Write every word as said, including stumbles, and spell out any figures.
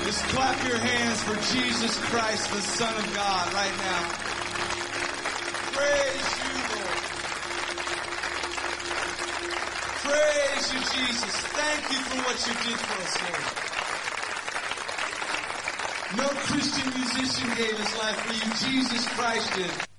Just clap your hands for Jesus Christ, the Son of God, right now. Praise you, Lord. Praise you, Jesus. Thank you for what you did for us, Lord. No Christian musician gave his life for you. Jesus Christ did.